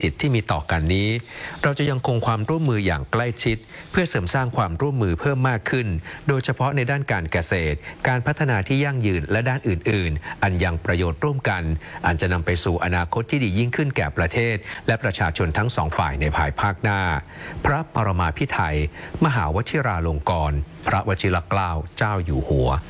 จิตที่มีต่อกันนี้เราจะยังคงความร่วมมืออย่างใกล้ชิดเพื่อเสริมสร้างความร่วมมือเพิ่มมากขึ้นโดยเฉพาะในด้านการเกษตรการพัฒนาที่ยั่งยืนและด้านอื่นๆอันยังประโยชน์ร่วมกันอันจะนำไปสู่อนาคตที่ดียิ่งขึ้นแก่ประเทศและประชาชนทั้งสองฝ่ายในภายภาคหน้าพระปรมาภิไธยมหาวชิราลงกรณ์พระวชิรเกล้าเจ้าอยู่หัว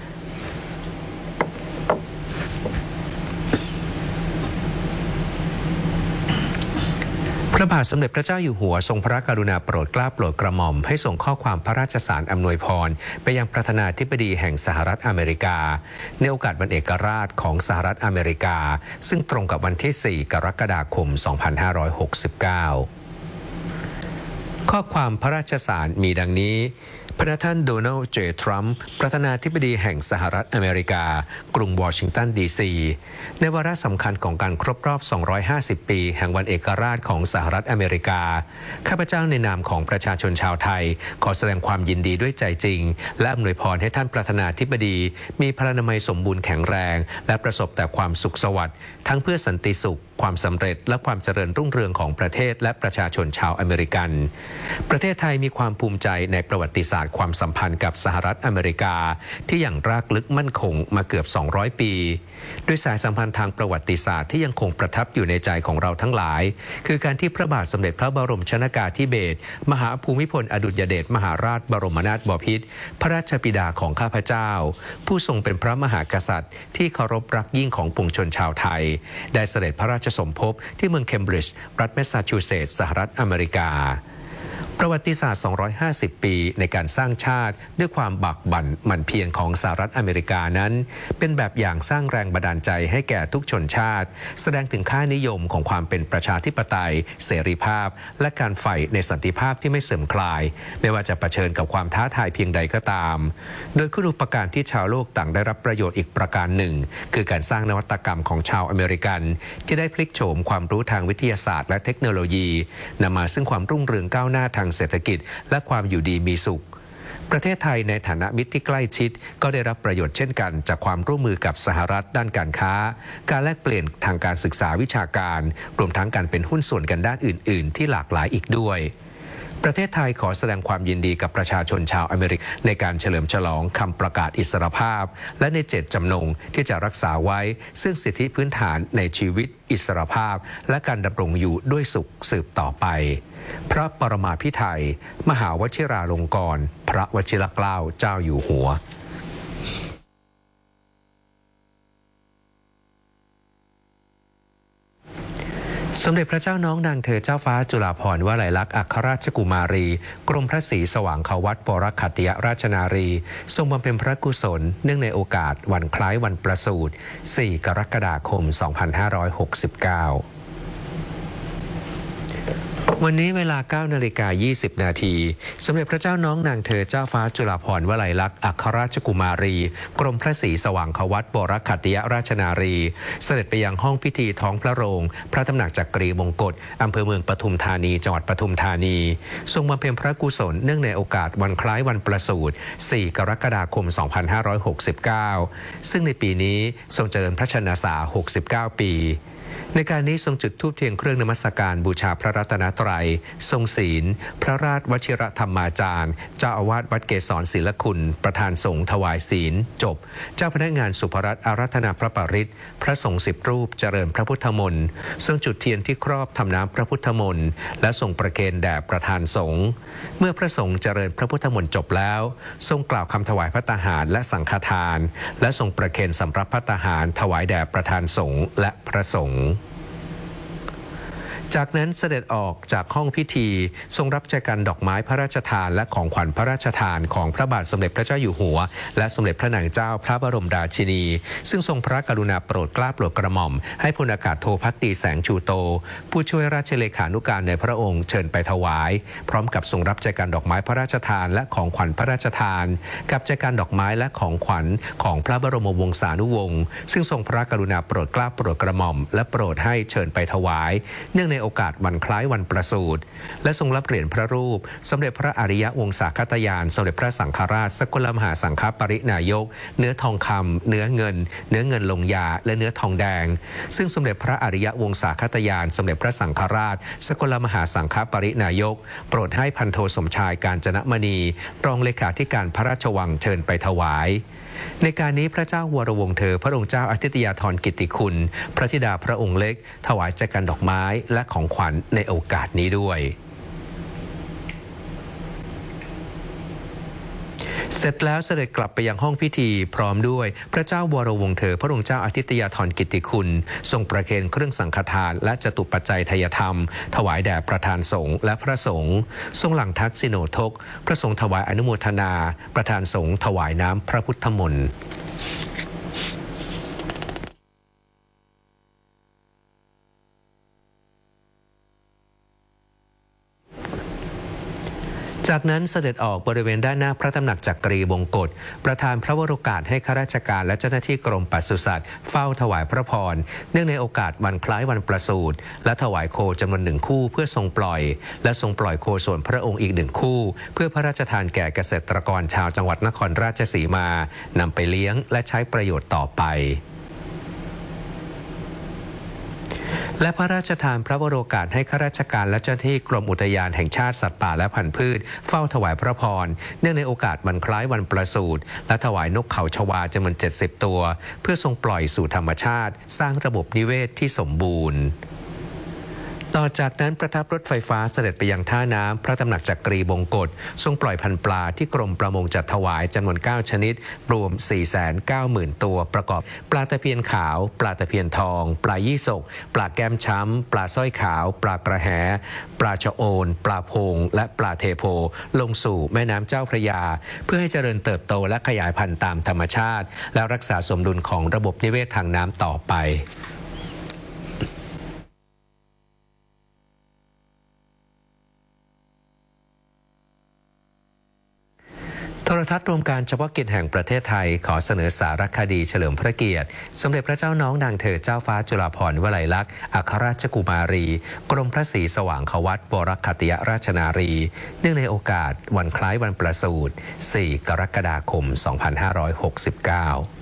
พระบาทสมเด็จพระเจ้าอยู่หัวทรงพระกรุณาโปรดเกล้าโปรดกระหม่อมให้ส่งข้อความพระราชสารอำนวยพรไปยังประธานาธิบดีแห่งสหรัฐอเมริกาในโอกาสวันเอกราชของสหรัฐอเมริกาซึ่งตรงกับวันที่ 4 กรกฎาคม 2569 ข้อความพระราชสารมีดังนี้พระท่านโดนัลด์ เจ ทรัมป์ประธานาธิบดีแห่งสหรัฐอเมริกากรุงวอชิงตันดีซีในวาระสำคัญของการครบรอบ250 ปีแห่งวันเอกราชของสหรัฐอเมริกาข้าพเจ้าในนามของประชาชนชาวไทยขอแสดงความยินดีด้วยใจจริงและอำนวยพรให้ท่านประธานาธิบดีมีพลานามัยสมบูรณ์แข็งแรงและประสบแต่ความสุขสวัสดิ์ทั้งเพื่อสันติสุขความสำเร็จและความเจริญรุ่งเรืองของประเทศและประชาชนชาวอเมริกันประเทศไทยมีความภูมิใจในประวัติศาสตร์ความสัมพันธ์กับสหรัฐอเมริกาที่อย่างรากลึกมั่นคงมาเกือบ200 ปีด้วยสายสัมพันธ์ทางประวัติศาสตร์ที่ยังคงประทับอยู่ในใจของเราทั้งหลายคือการที่พระบาทสมเด็จพระบรมชนกาธิเบศรมหาภูมิพลอดุลยเดชมหาราชบรมนาถบพิตรพระราชบิดาของข้าพเจ้าผู้ทรงเป็นพระมหากษัตริย์ที่เคารพรักยิ่งของปวงชนชาวไทยได้เสด็จพระราชสมภพที่เมืองเคมบริดจ์รัฐแมสซาชูเซตส์สหรัฐอเมริกาประวัติศาสตร์250 ปีในการสร้างชาติด้วยความบากบั่นหมั่นเพียรของสหรัฐอเมริกานั้นเป็นแบบอย่างสร้างแรงบันดาลใจให้แก่ทุกชนชาติแสดงถึงค่านิยมของความเป็นประชาธิปไตยเสรีภาพและการใฝ่ในสันติภาพที่ไม่เสื่อมคลายไม่ว่าจะเผชิญกับความท้าทายเพียงใดก็ตามโดยคุณูปการที่ชาวโลกต่างได้รับประโยชน์อีกประการหนึ่งคือการสร้างนวัตกรรมของชาวอเมริกันที่ได้พลิกโฉมความรู้ทางวิทยาศาสตร์และเทคโนโลยีนำมาซึ่งความรุ่งเรืองก้าวหน้าทางเศรษฐกิจและความอยู่ดีมีสุขประเทศไทยในฐานะมิตรที่ใกล้ชิดก็ได้รับประโยชน์เช่นกันจากความร่วมมือกับสหรัฐด้านการค้าการแลกเปลี่ยนทางการศึกษาวิชาการรวมทั้งการเป็นหุ้นส่วนกันด้านอื่นๆที่หลากหลายอีกด้วยประเทศไทยขอแสดงความยินดีกับประชาชนชาวอเมริกในการเฉลิมฉลองคำประกาศอิสรภาพและในเจตจำนงที่จะรักษาไว้ซึ่งสิทธิพื้นฐานในชีวิตอิสรภาพและการดำรงอยู่ด้วยสุขสืบต่อไปพระปรมาภิไธยมหาวชิราลงกรณ์พระวชิรเกล้าเจ้าอยู่หัวสมเด็จพระเจ้าน้องนางเธอเจ้าฟ้าจุฬาภรณ์วลัยลักษณ์อัครราชกุมารีกรมพระศรีสว่างควัตรปรขัตติยราชนารีทรงบำเพ็ญพระกุศลเนื่องในโอกาสวันคล้ายวันประสูติ 4 กรกฎาคม 2569วันนี้เวลา 9:20 นาทีสมเด็จพระเจ้าน้องนางเธอเจ้าฟ้าจุฬาภรณ์วลัยลักษณ์อัครราชกุมารีกรมพระศรีสว่างควัตรปรขัตติยราชนารีเสด็จไปยังห้องพิธีท้องพระโรงพระตำหนักจักรีมงกฎอำเภอเมืองปทุมธานีจังหวัดปทุมธานีทรงบำเพ็ญพระกุศลเนื่องในโอกาสวันคล้ายวันประสูติ 4 กรกฎาคม 2569 ซึ่งในปีนี้ทรงเจริญพระชนสา 69 ปีในการนี้ทรงจุดธูปเทียนเครื่องนมัสการบูชาพระรัตนตรัยทรงศีลพระราชวชิรธรรมาจารย์เจ้าอาวาสวัดเกศรศิลคุณประธานสงฆ์ถวายศีลจบเจ้าพนักงานสุภรัตน์อารัธนาพระปริตรพระสงฆ์10 รูปเจริญพระพุทธมนต์ทรงจุดเทียนที่ครอบทำน้ำพระพุทธมนต์และทรงประเคนแด่ประธานสงฆ์เมื่อพระสงฆ์เจริญพระพุทธมนต์จบแล้วทรงกล่าวคำถวายพระตาหารและสังฆทานและทรงประเคนสำรับพระตาหารถวายแด่ประธานสงฆ์และพระสงฆ์จากนั้นเสด็จออกจากห้องพิธีทรงรับแจกันดอกไม้พระราชทานและของขวัญพระราชทานของพระบาทสมเด็จพระเจ้าอยู่หัวและสมเด็จพระนางเจ้าพระบรมราชินีซึ่งทรงพระกรุณาโปรดเกล้าโปรดกระหม่อมให้พลอากาศโทภักดีแสงชูโตผู้ช่วยราชเลขานุการในพระองค์เชิญไปถวายพร้อมกับทรงรับแจกันดอกไม้พระราชทานและของขวัญพระราชทานกับแจกันดอกไม้และของขวัญของพระบรมวงศานุวงศ์ซึ่งทรงพระกรุณาโปรดเกล้าโปรดกระหม่อมและโปรดให้เชิญไปถวายเนื่องในโอกาสวันคล้ายวันประสูติและทรงรับเหรียญพระรูปสมเด็จพระอริยวงศาคตยานสมเด็จพระสังฆราชสกลมหาสังฆปรินายกเนื้อทองคำเนื้อเงินลงยาและเนื้อทองแดงซึ่งสมเด็จพระอริยวงศาคตยานสมเด็จพระสังฆราชสกลมหาสังฆปรินายกโปรดให้พันโทสมชายกาญจนมณีรองเลขาธิการพระราชวังเชิญไปถวายในการนี้พระเจ้าวรวงศ์เธอพระองค์เจ้าอธิตยาธรกิตติคุณพระธิดาพระองค์เล็กถวายแจกันดอกไม้และของขวัญในโอกาสนี้ด้วยเสร็จแล้วเสด็จกลับไปยังห้องพิธีพร้อมด้วยพระเจ้าวรวงศ์เธอพระองค์เจ้าอธิตยาธรกิตติคุณทรงประเคนเครื่องสังฆทานและจตุปัจจัยทายธรรมถวายแด่ประธานสงฆ์และพระสงฆ์ทรงหลั่งทักษิโนทกพระสงฆ์ถวายอนุโมทนาประธานสงฆ์ถวายน้ำพระพุทธมนต์จากนั้นเสด็จออกบริเวณด้านหน้าพระตำหนักจักรีบงกฎประทานพระวโรกาสให้ข้าราชการและเจ้าหน้าที่กรมปศุสัตว์เฝ้าถวายพระพรเนื่องในโอกาสวันคล้ายวันประสูติและถวายโคจำนวน1 คู่เพื่อทรงปล่อยและทรงปล่อยโคส่วนพระองค์อีก1 คู่เพื่อพระราชทานแก่เกษตรกรชาวจังหวัดนครราชสีมานำไปเลี้ยงและใช้ประโยชน์ต่อไปและพระราชทานพระวโรกาสให้ข้าราชการและเจ้าหน้าที่กรมอุทยานแห่งชาติสัตว์ป่าและพันธุ์พืชเฝ้าถวายพระพรเนื่องในโอกาสวันคล้ายวันประสูติและถวายนกเขาชวาจำนวน70 ตัวเพื่อทรงปล่อยสู่ธรรมชาติสร้างระบบนิเวศที่สมบูรณ์ต่อจากนั้นประทับรถไฟฟ้าเสด็จไปยังท่าน้ำพระตำหนักจักรีบงกฎทรงปล่อยพันธุ์ปลาที่กรมประมงจัดถวายจำนวน9 ชนิดรวม 490,000 ตัวประกอบปลาตะเพียนขาวปลาตะเพียนทองปลายี่สกปลาแก้มช้ำปลาสร้อยขาวปลากระแหปลาชะโอนปลาพงและปลาเทโพลงสู่แม่น้ำเจ้าพระยาเพื่อให้เจริญเติบโตและขยายพันธุ์ตามธรรมชาติและรักษาสมดุลของระบบนิเวศทางน้ำต่อไปโทรทัศน์รวมการเฉพาะกิจแห่งประเทศไทยขอเสนอสารคดีเฉลิมพระเกียรติสมเด็จพระเจ้าน้องนางเธอเจ้าฟ้าจุฬาภรณ์วลัยลักษณ์อัครราชกุมารีกรมพระศรีสว่างควัตวรคัตยราชนารีเนื่องในโอกาสวันคล้ายวันประสูติ 4 กรกฎาคม 2569